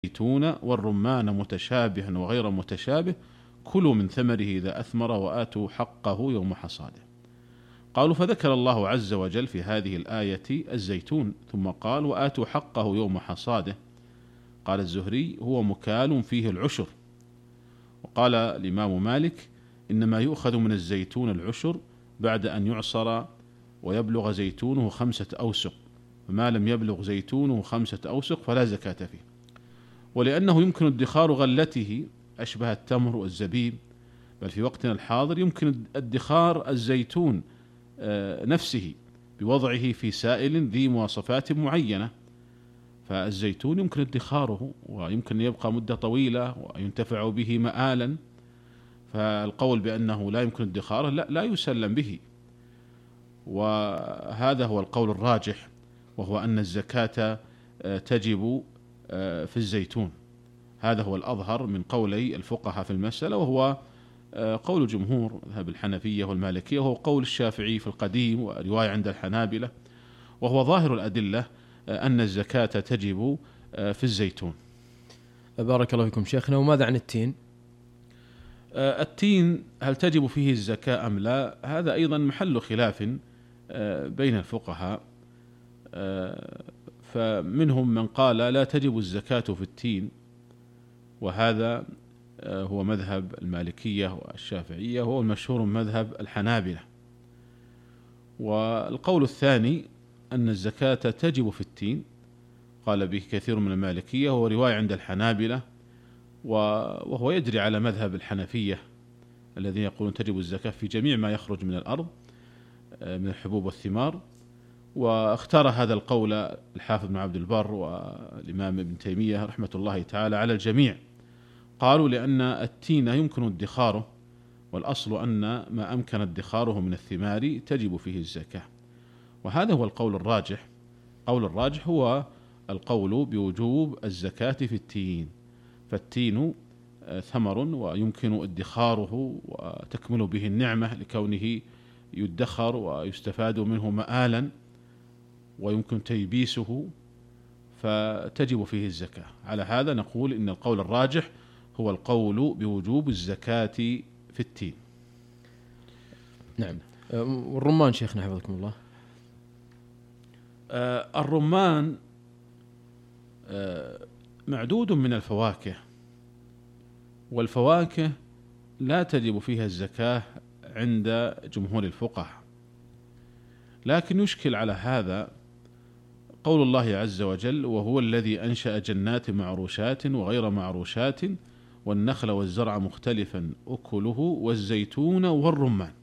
الزيتون والرمان متشابها وغير متشابه كلوا من ثمره إذا أثمر وآتوا حقه يوم حصاده. قالوا فذكر الله عز وجل في هذه الآية الزيتون ثم قال وآتوا حقه يوم حصاده. قال الزهري هو مكال فيه العشر. وقال الإمام مالك إنما يؤخذ من الزيتون العشر بعد أن يعصر ويبلغ زيتونه 5 أوسق، فما لم يبلغ زيتونه 5 أوسق فلا زكاة فيه. ولأنه يمكن ادخار غلته أشبه التمر والزبيب، بل في وقتنا الحاضر يمكن ادخار الزيتون نفسه بوضعه في سائل ذي مواصفات معينة، فالزيتون يمكن ادخاره ويمكن أن يبقى مدة طويلة وينتفع به مآلا، فالقول بأنه لا يمكن ادخاره لا يسلم به. وهذا هو القول الراجح، وهو أن الزكاة تجب في الزيتون. هذا هو الأظهر من قولي الفقهاء في المسألة، وهو قول جمهور مذهب الحنفية والمالكية، وهو قول الشافعي في القديم ورواية عند الحنابلة، وهو ظاهر الأدلة أن الزكاة تجب في الزيتون. بارك الله فيكم شيخنا. وماذا عن التين؟ التين هل تجب فيه الزكاة أم لا؟ هذا أيضا محل خلاف بين الفقهاء، فمنهم من قال لا تجب الزكاة في التين، وهذا هو مذهب المالكية والشافعية، وهو المشهور من مذهب الحنابلة. والقول الثاني أن الزكاة تجب في التين، قال به كثير من المالكية، وهو رواية عند الحنابلة، وهو يجري على مذهب الحنفية الذين يقولون تجب الزكاة في جميع ما يخرج من الأرض من الحبوب والثمار. واختار هذا القول الحافظ بن عبد البر والإمام ابن تيمية رحمة الله تعالى على الجميع. قالوا لأن التين يمكن ادخاره، والأصل أن ما أمكن ادخاره من الثمار تجب فيه الزكاة، وهذا هو القول الراجح. قول الراجح هو القول بوجوب الزكاة في التين، فالتين ثمر ويمكن ادخاره وتكمل به النعمة لكونه يدخر ويستفاد منه مآلا ويمكن تيبيسه، فتجب فيه الزكاة. على هذا نقول إن القول الراجح هو القول بوجوب الزكاة في التين. نعم. والرمان شيخنا حفظكم الله؟ الرمان معدود من الفواكه، والفواكه لا تجب فيها الزكاة عند جمهور الفقهاء، لكن يشكل على هذا قول الله عز وجل وهو الذي أنشأ جنات معروشات وغير معروشات والنخل والزرع مختلفا أكله والزيتون والرمان.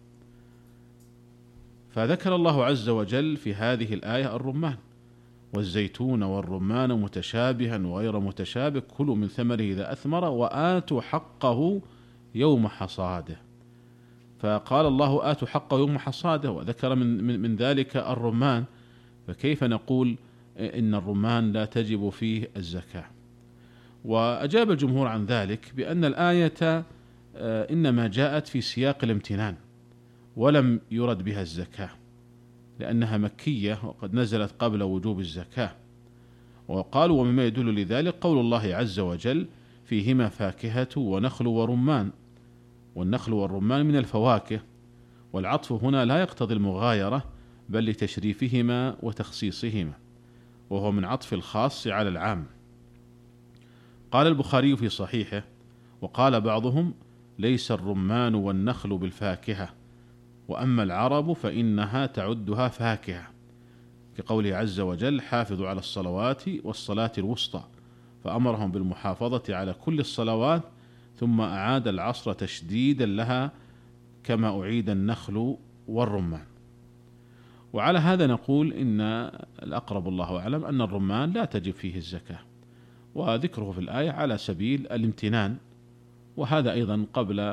فذكر الله عز وجل في هذه الآية الرمان، والزيتون والرمان متشابها وغير متشابه كلوا من ثمره إذا أثمر وآتوا حقه يوم حصاده. فقال الله آتوا حقه يوم حصاده، وذكر من ذلك الرمان، فكيف نقول إن الرمان لا تجب فيه الزكاة؟ وأجاب الجمهور عن ذلك بأن الآية إنما جاءت في سياق الامتنان ولم يرد بها الزكاة، لأنها مكية وقد نزلت قبل وجوب الزكاة. وقالوا ومما يدل لذلك قول الله عز وجل فيهما فاكهة ونخل ورمان، والنخل والرمان من الفواكه، والعطف هنا لا يقتضي المغايرة بل لتشريفهما وتخصيصهما، وهو من عطف الخاص على العام. قال البخاري في صحيحه وقال بعضهم ليس الرمان والنخل بالفاكهة، وأما العرب فإنها تعدها فاكهة، كقوله عز وجل حافظوا على الصلوات والصلاة الوسطى، فأمرهم بالمحافظة على كل الصلوات ثم أعاد العصر تشديدا لها كما أعيد النخل والرمان. وعلى هذا نقول إن الأقرب الله أعلم أن الرمان لا تجب فيه الزكاة، وذكره في الآية على سبيل الامتنان، وهذا أيضا قبل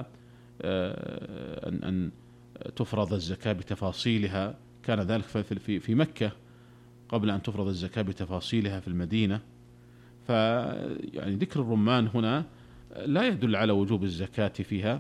أن تفرض الزكاة بتفاصيلها، كان ذلك في مكة قبل أن تفرض الزكاة بتفاصيلها في المدينة. فيعني ذكر الرمان هنا لا يدل على وجوب الزكاة فيها،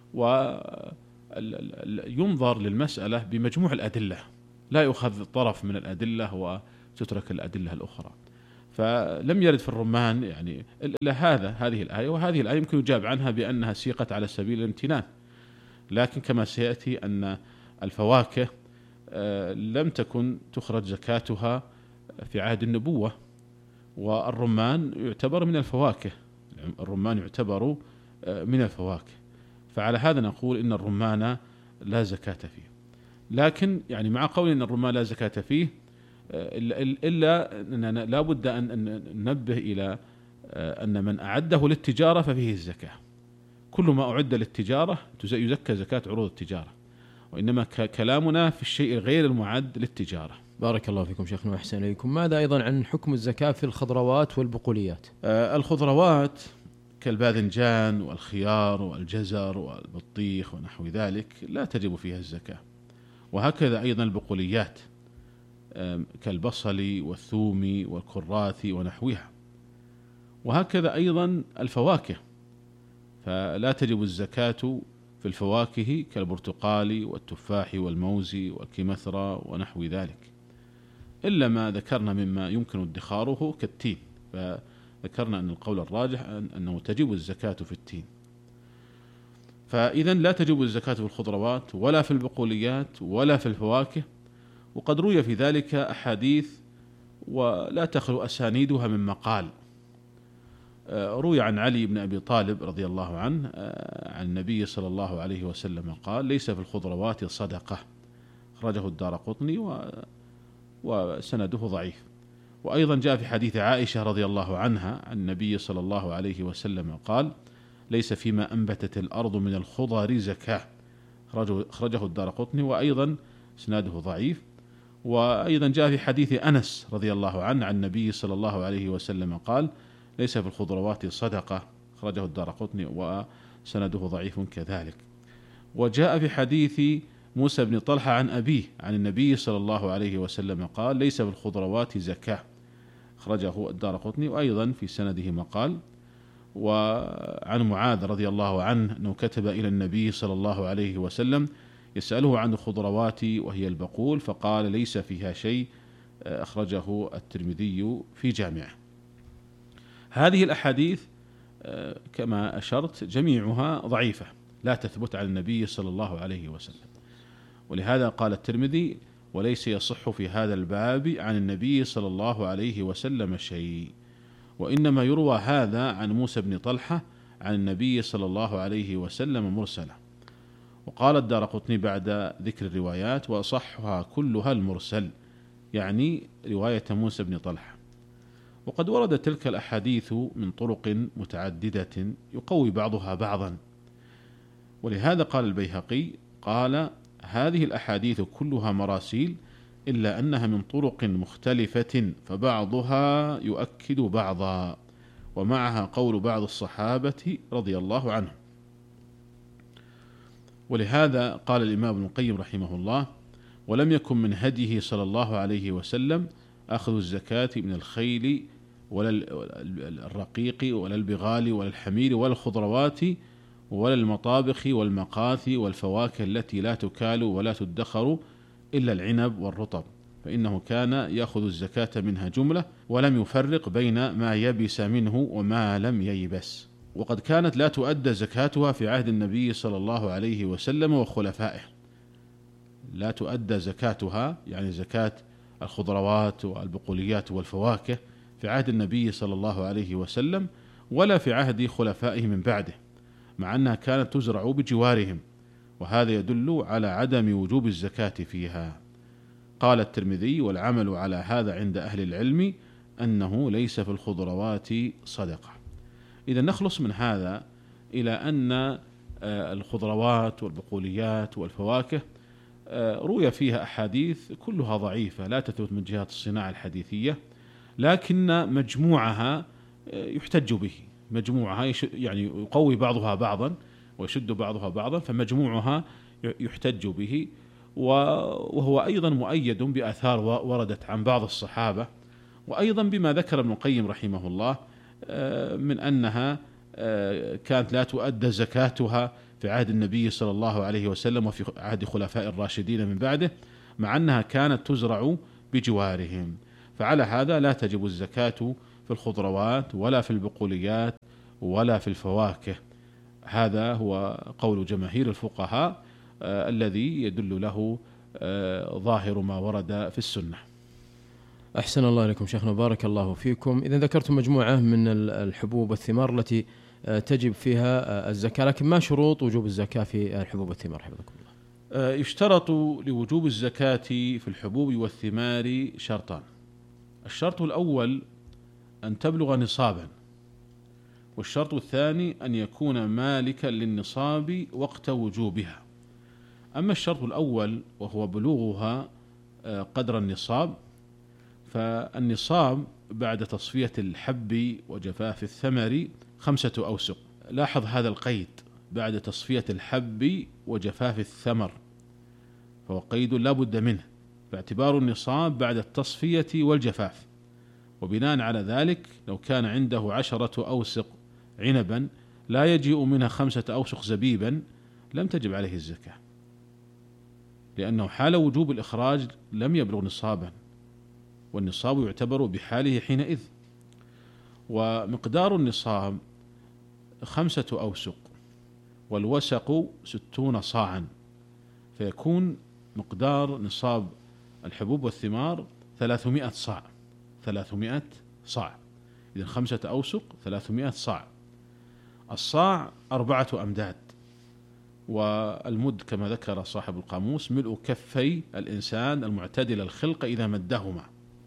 وينظر للمسألة بمجموع الأدلة، لا يؤخذ طرف من الأدلة وتترك الأدلة الأخرى. فلم يرد في الرمان يعني إلا هذه الآية، وهذه الآية يمكن يجاب عنها بأنها سيقت على سبيل الامتنان، لكن كما سيأتي أن الفواكه لم تكن تخرج زكاتها في عهد النبوة، والرمان يعتبر من الفواكه، الرمان يعتبر من الفواكه، فعلى هذا نقول إن الرمان لا زكاة فيه. لكن يعني مع قول إن الرمان لا زكاة فيه إلا أننا لا بد أن ننبه إلى أن من أعده للتجارة ففيه الزكاة. كل ما أعد للتجارة يزكى زكاة عروض التجارة، وإنما كلامنا في الشيء غير المعد للتجارة. بارك الله فيكم شيخنا وأحسن إليكم. ماذا أيضا عن حكم الزكاة في الخضروات والبقوليات؟ الخضروات كالباذنجان والخيار والجزر والبطيخ ونحو ذلك لا تجب فيها الزكاة، وهكذا أيضا البقوليات كالبصل والثوم والكراث ونحوها، وهكذا أيضا الفواكه فلا تجب الزكاة في الفواكه كالبرتقال والتفاح والموز والكمثرى ونحو ذلك، إلا ما ذكرنا مما يمكن ادخاره كالتين، فذكرنا أن القول الراجح أنه تجب الزكاة في التين. فإذن لا تجب الزكاة في الخضروات ولا في البقوليات ولا في الفواكه، وقد روي في ذلك أحاديث ولا تخلو أسانيدها من مقال. روي عن علي بن أبي طالب رضي الله عنه عن النبي صلى الله عليه وسلم قال: ليس في الخضروات صدقة، أخرجه الدارقطني وسنده ضعيف. وأيضا جاء في حديث عائشة رضي الله عنها عن النبي صلى الله عليه وسلم قال: ليس فيما أنبتت الأرض من الخضر زكاة، أخرجه الدارقطني وأيضا سناده ضعيف. وأيضا جاء في حديث أنس رضي الله عنه عن النبي صلى الله عليه وسلم قال: ليس في الخضروات صدقة، أخرجه الدارقطني وسنده ضعيف كذلك. وجاء في حديث موسى بن طلحة عن أبيه عن النبي صلى الله عليه وسلم قال: ليس في الخضروات زكاة، أخرجه الدارقطني وأيضا في سنده مقال. وعن معاذ رضي الله عنه أنه كتب إلى النبي صلى الله عليه وسلم يسأله عن الخضروات وهي البقول، فقال: ليس فيها شيء، أخرجه الترمذي في جامعه. هذه الأحاديث كما أشرت جميعها ضعيفة لا تثبت عن النبي صلى الله عليه وسلم، ولهذا قال الترمذي: وليس يصح في هذا الباب عن النبي صلى الله عليه وسلم شيء، وإنما يروى هذا عن موسى بن طلحة عن النبي صلى الله عليه وسلم مرسلا. وقال الدارقطني بعد ذكر الروايات: وأصحها كلها المرسل، يعني رواية موسى بن طلحة. وقد ورد تلك الأحاديث من طرق متعددة يقوي بعضها بعضا، ولهذا قال البيهقي قال: هذه الأحاديث كلها مراسيل إلا أنها من طرق مختلفة فبعضها يؤكد بعضا، ومعها قول بعض الصحابة رضي الله عنهم. ولهذا قال الإمام ابن القيم رحمه الله: ولم يكن من هديه صلى الله عليه وسلم أخذ الزكاة من الخيل ولا الرقيق ولا البغال ولا الحمير ولا الخضروات ولا المطابخ والمقاثي والفواكه التي لا تكال ولا تدخر إلا العنب والرطب، فإنه كان يأخذ الزكاة منها جملة ولم يفرق بين ما يبس منه وما لم ييبس. وقد كانت لا تؤدى زكاتها في عهد النبي صلى الله عليه وسلم وخلفائه، لا تؤدى زكاتها يعني زكاة الخضروات والبقوليات والفواكه في عهد النبي صلى الله عليه وسلم ولا في عهد خلفائه من بعده، مع أنها كانت تزرع بجوارهم، وهذا يدل على عدم وجوب الزكاة فيها. قال الترمذي: والعمل على هذا عند أهل العلم أنه ليس في الخضروات صدقة. إذا نخلص من هذا إلى أن الخضروات والبقوليات والفواكه روي فيها أحاديث كلها ضعيفة لا تثبت من جهة الصناعة الحديثية، لكن مجموعها يحتج به، مجموعها يعني يقوي بعضها بعضا ويشد بعضها بعضا، فمجموعها يحتج به، وهو أيضا مؤيد بآثار وردت عن بعض الصحابة، وأيضا بما ذكر ابن القيم رحمه الله من أنها كانت لا تؤدى زكاتها في عهد النبي صلى الله عليه وسلم وفي عهد خلفاء الراشدين من بعده، مع أنها كانت تزرع بجوارهم. فعلى هذا لا تجب الزكاة في الخضروات ولا في البقوليات ولا في الفواكه. هذا هو قول جماهير الفقهاء الذي يدل له ظاهر ما ورد في السنة. أحسن الله إليكم شيخنا، بارك الله فيكم. إذا ذكرتم مجموعة من الحبوب والثمار التي تجب فيها الزكاة، لكن ما شروط وجوب الزكاة في الحبوب والثمار حفظكم الله؟ يشترط لوجوب الزكاة في الحبوب والثمار شرطان. الشرط الأول أن تبلغ نصابا، والشرط الثاني أن يكون مالكا للنصاب وقت وجوبها. أما الشرط الأول وهو بلوغها قدر النصاب، فالنصاب بعد تصفية الحب وجفاف الثمر 5 أوسق. لاحظ هذا القيد، بعد تصفية الحب وجفاف الثمر، فهو قيد لا بد منه، باعتبار النصاب بعد التصفية والجفاف. وبناء على ذلك لو كان عنده 10 أوسق عنبا لا يجيء منها 5 أوسق زبيبا لم تجب عليه الزكاة، لأنه حال وجوب الإخراج لم يبلغ نصابا، والنصاب يعتبر بحاله حينئذ. ومقدار النصاب 5 أوسق، والوسق 60 صاعا، فيكون مقدار نصاب الحبوب والثمار 300 صاع. 300 صاع، إذن 5 أوسق 300 صاع. الصاع 4 أمداد، والمد كما ذكر صاحب القاموس ملء كفي الإنسان المعتدل الخلق إذا مدهما.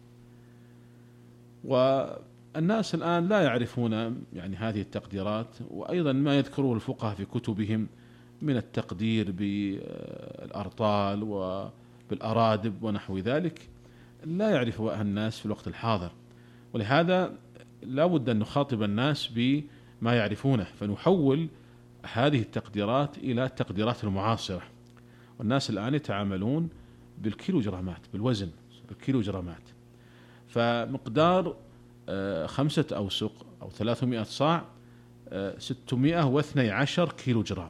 والناس الآن لا يعرفون يعني هذه التقديرات، وأيضا ما يذكره الفقهاء في كتبهم من التقدير بالأرطال وبالأرادب ونحو ذلك لا يعرفها الناس في الوقت الحاضر، ولهذا لا بد أن نخاطب الناس بما يعرفونه، فنحول هذه التقديرات إلى التقديرات المعاصرة. والناس الآن يتعاملون بالكيلوجرامات، بالوزن بالكيلوجرامات. فمقدار 5 أوسق أو 300 صاع 612 كيلوجرام.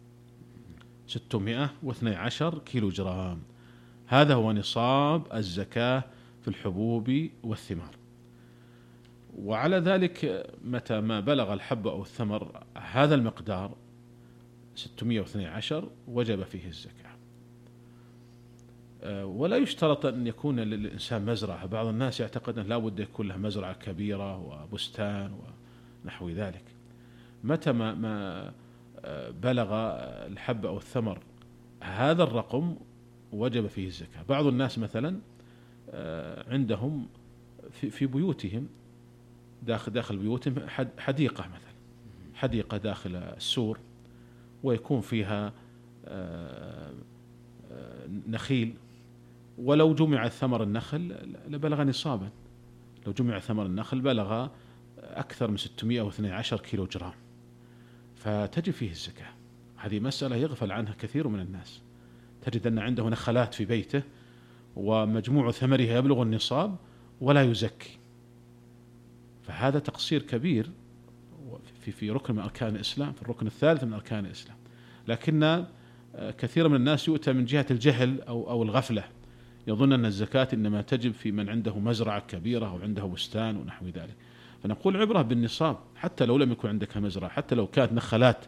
612 كيلوجرام، هذا هو نصاب الزكاة في الحبوب والثمار. وعلى ذلك متى ما بلغ الحب أو الثمر هذا المقدار 612 وجب فيه الزكاة. ولا يشترط أن يكون للإنسان مزرعة. بعض الناس يعتقد أن لا بد يكون له مزرعة كبيرة وبستان ونحو ذلك. متى ما بلغ الحب أو الثمر هذا الرقم وجب فيه الزكاة. بعض الناس مثلا عندهم في بيوتهم داخل بيوتهم حديقة مثلا، حديقة داخل السور، ويكون فيها نخيل، ولو جمع ثمر النخل لبلغ نصابا. لو جمع ثمر النخل بلغ أكثر من 612 كيلو جرام، فتجب فيه الزكاة. هذه مسألة يغفل عنها كثير من الناس. تجد أن عنده نخلات في بيته ومجموع ثمرها يبلغ النصاب ولا يزكي، فهذا تقصير كبير في ركن من أركان الإسلام، في الركن الثالث من أركان الإسلام. لكن كثير من الناس يؤتى من جهة الجهل أو الغفلة، يظن أن الزكاة إنما تجب في من عنده مزرعة كبيرة أو عنده بستان ونحو ذلك. فنقول عبرة بالنصاب، حتى لو لم يكن عندك مزرعة، حتى لو كانت نخلات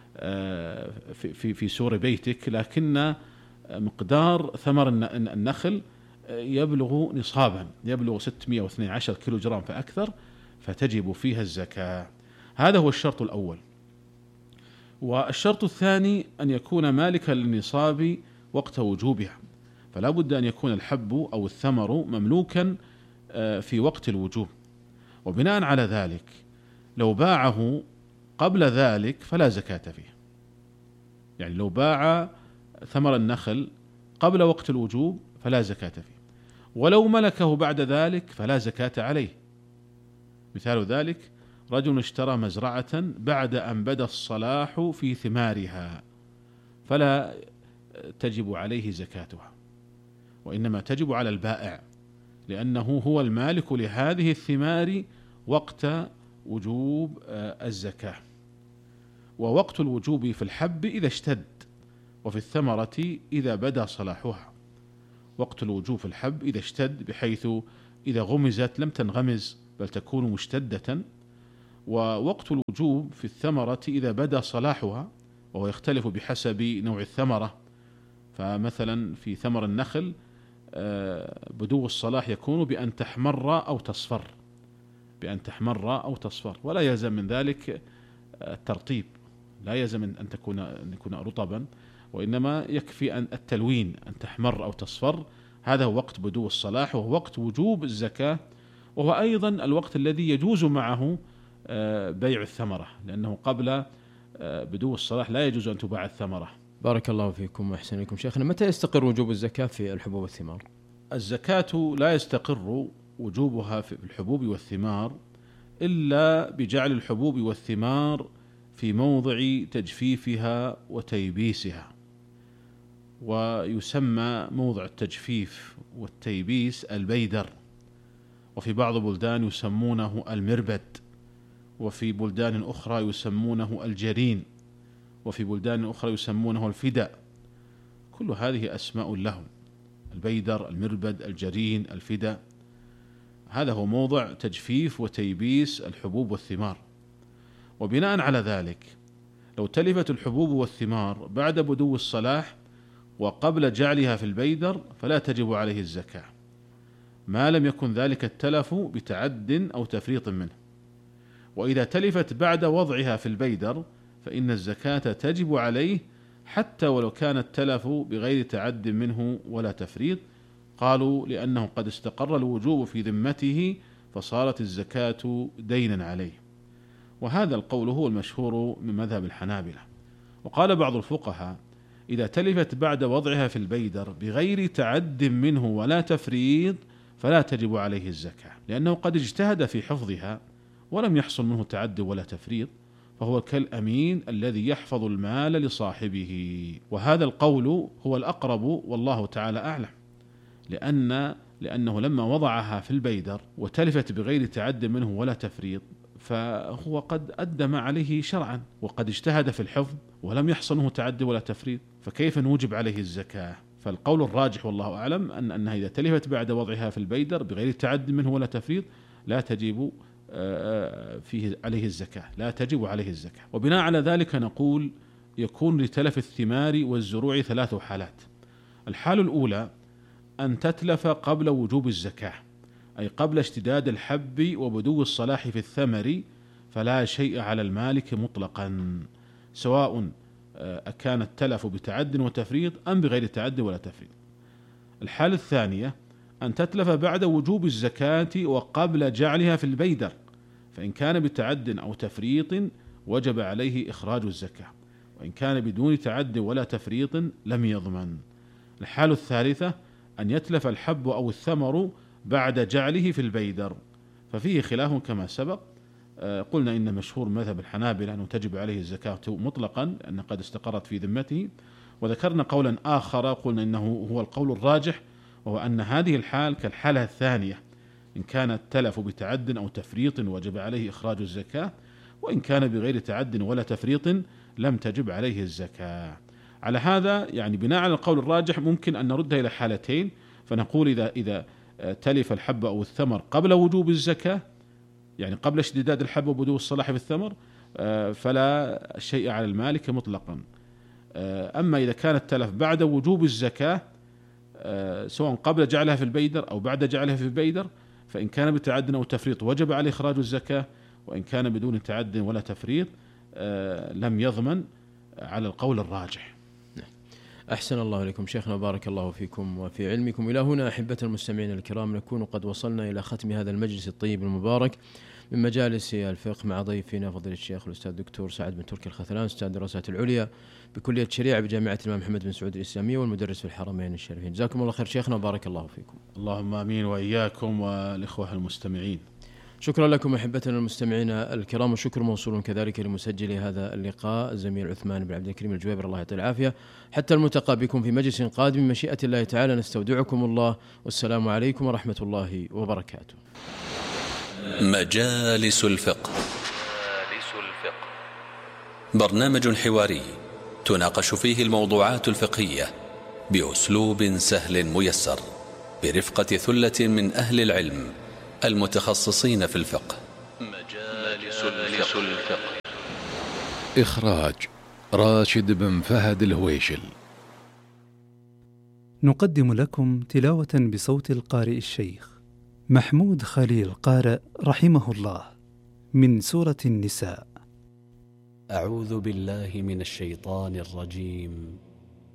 في سور بيتك، لكن مقدار ثمر النخل يبلغ نصابا، يبلغ 612 كيلو جرام فأكثر، فتجب فيها الزكاة. هذا هو الشرط الأول. والشرط الثاني أن يكون مالكا للنصاب وقت وجوبها، فلا بد أن يكون الحب أو الثمر مملوكا في وقت الوجوب. وبناء على ذلك لو باعه قبل ذلك فلا زكاة فيه. يعني لو باع ثمر النخل قبل وقت الوجوب فلا زكاة فيه، ولو ملكه بعد ذلك فلا زكاة عليه. مثال ذلك رجل اشترى مزرعة بعد أن بدا الصلاح في ثمارها، فلا تجب عليه زكاتها، وإنما تجب على البائع، لأنه هو المالك لهذه الثمار وقت وجوب الزكاة. ووقت الوجوب في الحب إذا اشتد، وفي الثمرة إذا بدا صلاحها. وقت الوجوب في الحب إذا اشتد، بحيث إذا غمزت لم تنغمز بل تكون مشتدة. ووقت الوجوب في الثمرة إذا بدا صلاحها، وهو يختلف بحسب نوع الثمرة. فمثلا في ثمر النخل بدو الصلاح يكون بأن تحمر أو تصفر، ولا يلزم من ذلك الترطيب، لا يلزم أن يكون رطبا، وإنما يكفي أن التلوين، أن تحمر أو تصفر. هذا هو وقت بدو الصلاح، وهو وقت وجوب الزكاة، وهو أيضا الوقت الذي يجوز معه بيع الثمرة، لأنه قبل بدو الصلاح لا يجوز أن تباع الثمرة. بارك الله فيكم وأحسن إليكم شيخنا. متى يستقر وجوب الزكاة في الحبوب والثمار؟ الزكاة لا يستقر وجوبها في الحبوب والثمار إلا بجعل الحبوب والثمار في موضع تجفيفها وتيبيسها. ويسمى موضع التجفيف والتيبيس البيدر، وفي بعض البلدان يسمونه المربد، وفي بلدان أخرى يسمونه الجرين، وفي بلدان أخرى يسمونه الفداء. كل هذه أسماء لهم: البيدر، المربد، الجرين، الفداء. هذا هو موضع تجفيف وتيبيس الحبوب والثمار. وبناء على ذلك لو تلفت الحبوب والثمار بعد بدو الصلاح وقبل جعلها في البيدر فلا تجب عليه الزكاة، ما لم يكن ذلك التلف بتعد أو تفريط منه. وإذا تلفت بعد وضعها في البيدر فإن الزكاة تجب عليه حتى ولو كان التلف بغير تعد منه ولا تفريط. قالوا لأنه قد استقر الوجوب في ذمته فصارت الزكاة دينا عليه. وهذا القول هو المشهور من مذهب الحنابلة. وقال بعض الفقهاء: إذا تلفت بعد وضعها في البيدر بغير تعد منه ولا تفريط فلا تجب عليه الزكاة، لأنه قد اجتهد في حفظها ولم يحصل منه تعد ولا تفريط، فهو كالأمين الذي يحفظ المال لصاحبه. وهذا القول هو الأقرب والله تعالى أعلم، لأنه لما وضعها في البيدر وتلفت بغير تعد منه ولا تفريط فهو قد أدى ما عليه شرعا، وقد اجتهد في الحفظ ولم يحصل منه تعد ولا تفريط، فكيف نوجب عليه الزكاة؟ فالقول الراجح والله أعلم أنها إذا تلفت بعد وضعها في البيدر بغير تعد منه ولا تفريط لا تجب عليه الزكاة، لا تجب عليه الزكاة. وبناء على ذلك نقول يكون لتلف الثمار والزروع 3 حالات. الحالة الأولى أن تتلف قبل وجوب الزكاة، أي قبل اشتداد الحب وبدو الصلاح في الثمر، فلا شيء على المالك مطلقا، سواء أكان التلف بتعد وتفريط أم بغير تعد ولا تفريط. الحالة الثانية أن تتلف بعد وجوب الزكاة وقبل جعلها في البيدر، فإن كان بتعد أو تفريط وجب عليه إخراج الزكاة، وإن كان بدون تعد ولا تفريط لم يضمن. الحالة الثالثة أن يتلف الحب أو الثمر بعد جعله في البيدر، ففيه خلاف كما سبق. قلنا إن مشهور مذهب الحنابلة أنه تجب عليه الزكاة مطلقا لأن قد استقرت في ذمته، وذكرنا قولا آخر قلنا إنه هو القول الراجح، وهو أن هذه الحال كالحالة الثانية، إن كان التلف بتعد أو تفريط وجب عليه إخراج الزكاة، وإن كان بغير تعد ولا تفريط لم تجب عليه الزكاة. على هذا يعني بناء على القول الراجح ممكن أن نردها إلى حالتين، فنقول إذا تلف الحب أو الثمر قبل وجوب الزكاة، يعني قبل اشتداد الحب وبدو الصلاح في الثمر، فلا شيء على المالك مطلقا. أما إذا كان التلف بعد وجوب الزكاة سواء قبل جعلها في البيدر أو بعد جعلها في البيدر، فإن كان بتعد أو تفريط وجب عليه إخراج الزكاة، وإن كان بدون تعد ولا تفريط لم يضمن، على القول الراجح. أحسن الله إليكم شيخنا، بارك الله فيكم وفي علمكم. إلى هنا أحبة المستمعين الكرام نكون قد وصلنا إلى ختم هذا المجلس الطيب المبارك من مجالس الفقه مع ضيفنا فضيلة الشيخ الأستاذ الدكتور سعد بن تركي الخثلان، أستاذ الدراسات العليا بكلية الشريعة بجامعة الإمام محمد بن سعود الإسلامية والمدرس في الحرمين الشريفين. جزاكم الله خير شيخنا وبارك الله فيكم. اللهم آمين وإياكم والإخوة المستمعين. شكرا لكم أحبتنا المستمعين الكرام، والشكر موصول كذلك لمسجل هذا اللقاء الزميل عثمان بن عبد الكريم الجويبر، الله يعطيه العافية. حتى الملتقى بكم في مجلس قادم من مشيئة الله تعالى، نستودعكم الله والسلام عليكم ورحمة الله وبركاته. مجالس الفقه، برنامج حواري تناقش فيه الموضوعات الفقهية بأسلوب سهل ميسر برفقة ثلة من أهل العلم المتخصصين في الفقه. مجالس الفقه. إخراج راشد بن فهد الهويشل. نقدم لكم تلاوة بصوت القارئ الشيخ محمود خليل قارئ رحمه الله من سورة النساء. أعوذ بالله من الشيطان الرجيم.